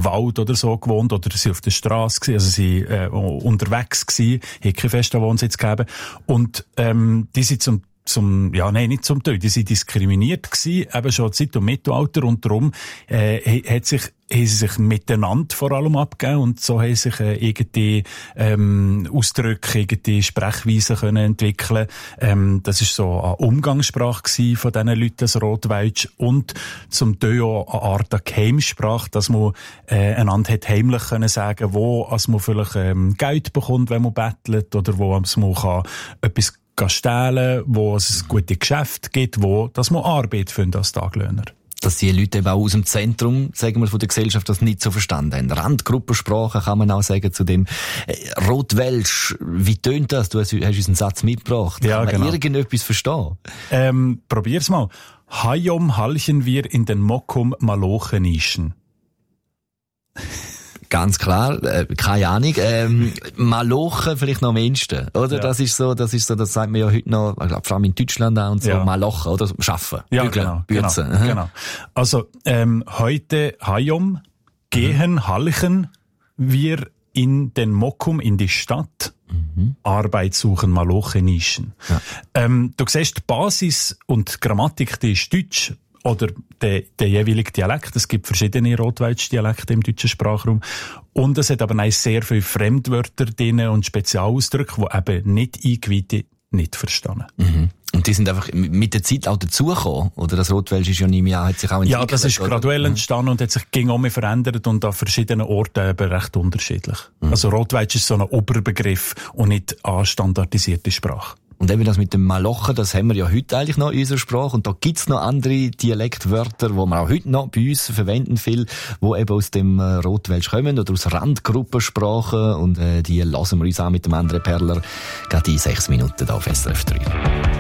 Wald oder so gewohnt oder sie auf der Straße gewesen, also sie unterwegs gewesen, hätte keinen festen Wohnsitz gegeben. Und die sind nicht zum Teil, die sind diskriminiert gewesen, eben schon seit dem Mittelalter, und darum haben sie sich miteinander vor allem abgegeben, und so haben sich irgendwie Ausdrücke, irgendwie Sprechweisen können entwickeln. Das ist so eine Umgangssprache gewesen von diesen Leuten, das Rotwelsch, und zum Teil auch eine Art Geheimsprache, dass man einander hat heimlich können sagen, wo man vielleicht Geld bekommt, wenn man bettelt, oder wo man kann etwas stehlen, wo es gute Geschäfte gibt, wo dass man Arbeit findet als Taglöhner. Dass die Leute eben auch aus dem Zentrum, sagen wir, von der Gesellschaft das nicht so verstanden haben. Randgruppensprache kann man auch sagen zu dem Rotwelsch. Wie tönt das? Du hast uns einen Satz mitgebracht. Ja, kann man genau. irgendetwas verstehen? Probier's mal. Hajom halchen wir in den Mokum Malochen ischen. Ganz klar, keine Ahnung. Malochen vielleicht noch am ehesten, oder? Ja. Das ist so, das sagt man ja heute noch, ich glaube, vor allem in Deutschland auch und so, ja. Malochen, oder? Schaffen. Ja, Bügeln, genau. Also, heute, Hajom, gehen, halchen wir in den Mokum, in die Stadt, Arbeit suchen, Malochen nischen. Ja. Du siehst, die Basis und die Grammatik, die ist Deutsch, oder der jeweilige Dialekt. Es gibt verschiedene Rotwelsch-Dialekte im deutschen Sprachraum. Und es hat aber auch sehr viele Fremdwörter drin und Spezialausdrücke, die eben nicht Eingeweihte nicht verstehen. Mhm. Und die sind einfach mit der Zeit auch dazugekommen? Oder das Rotwelsch ist ja nicht mehr, hat sich auch entwickelt? Ja, das ist graduell entstanden und hat sich auch mehr verändert und an verschiedenen Orten eben recht unterschiedlich. Mhm. Also Rotwelsch ist so ein Oberbegriff und nicht eine standardisierte Sprache. Und eben das mit dem Malochen, das haben wir ja heute eigentlich noch in unserer Sprache. Und da gibt's noch andere Dialektwörter, die wir auch heute noch bei uns verwenden viel, die eben aus dem Rotwelsch kommen oder aus Randgruppensprachen. Und die lassen wir uns auch mit dem André Perler gerade in 6 Minuten da auf SRF 3.